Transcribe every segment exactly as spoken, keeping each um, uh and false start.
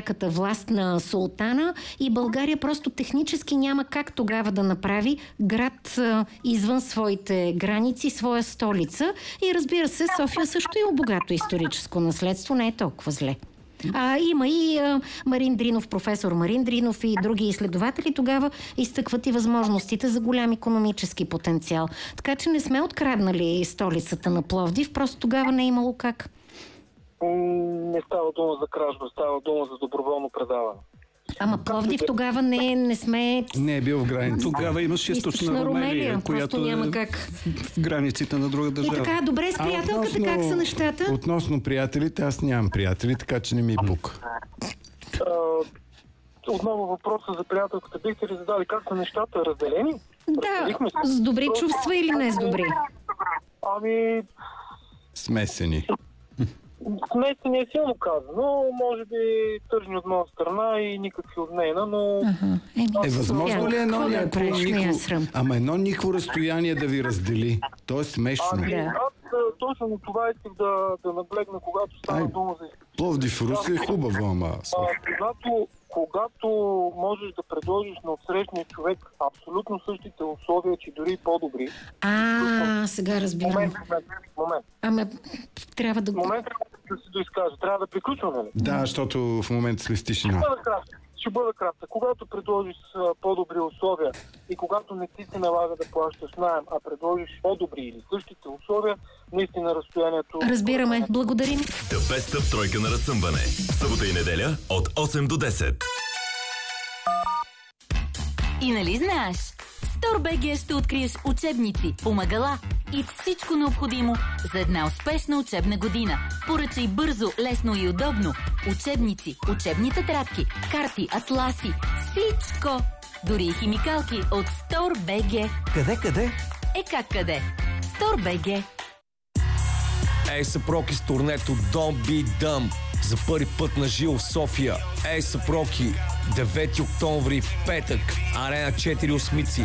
пряката власт на султана и България просто технически няма как тогава да направи град а, извън своите граници, своя столица. И разбира се, София също има богато историческо наследство, не е толкова зле. А, има и а, Марин Дринов, професор Марин Дринов и други изследователи тогава изтъкват и възможностите за голям икономически потенциал. Така че не сме откраднали столицата на Пловдив, просто тогава не е имало как. Не става дума за кражба, става дума за доброволно предаване. Ама Пловдив тогава не, не сме... Не е бил в границите. Тогава имаше източна Румелия, която няма е как. в границите на друга държава. И така, добре, с приятелката относно, как са нещата? Относно приятелите, аз нямам приятели, така че не ми пука. Отново въпроса за приятелката. Бихте ли задали как са нещата? Разделени? Да, с добри чувства или не с добри? Ами... Смесени. Смесени е силно казано, може би тържни от моя страна и никакви от нейна, но... Ага. Е, е, възможно ли едно някакво никво... Ама едно никво разстояние да ви раздели? То е смешно. Ами, да. Аз точно на това исках да, да наблегна, когато стана Ай, дума за... Пловдив, Руси е хубаво, ама... А, когато, когато можеш да предложиш на отсрещния човек абсолютно същите условия, че дори и по-добри... А, сега разбирам. Момент, момент, момент. Ама трябва да... Момент трябва да се доизкажа. Трябва да приключваме ли? Да, защото в момента сме в тишина. Ще бъда кратък. Ще бъда кратък. Когато предложиш по-добри условия и когато не ти се налага да плащаш наем, а предложиш по-добри или същите условия, наистина разстоянието... Разбираме. Благодарим. The Best of тройка на разсъмване. Събота и неделя от осем до десет. И нали знаеш? В StoreBG ще откриеш учебници, помагала и всичко необходимо за една успешна учебна година. Поръчай бързо, лесно и удобно. Учебници, учебни тетрадки, карти, атласи, всичко! Дори и химикалки от StoreBG. Къде, къде? Е как къде? StoreBG. Ей са Проки с турнето Don't Be Dumb. За първи път на живо в София. Ей са Проки, девети октомври, петък, Арена четири осмици.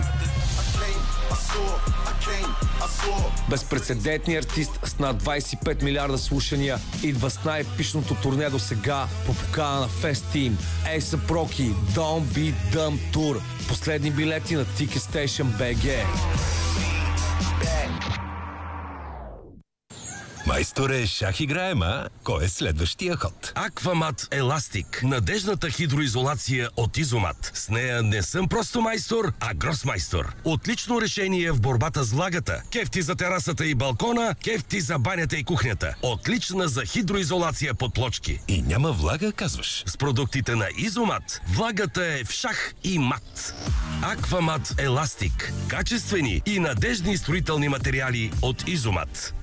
Безпрецедентният артист с над двайсет и пет милиарда слушания идва с най-епичното турне до сега по покана на Fest Team. Ей са Проки, Don't Be Dumb Tour. Последни билети на Ticketstation би джи. Майсторе, шах играем, а? Кой е следващия ход? Аквамат Еластик. Надежната хидроизолация от Изомат. С нея не съм просто майстор, а гросмайстор. Отлично решение в борбата с влагата. Кефти за терасата и балкона, кефти за банята и кухнята. Отлична за хидроизолация под плочки. И няма влага, казваш? С продуктите на Изомат влагата е в шах и мат. Аквамат Еластик. Качествени и надежни строителни материали от Изомат.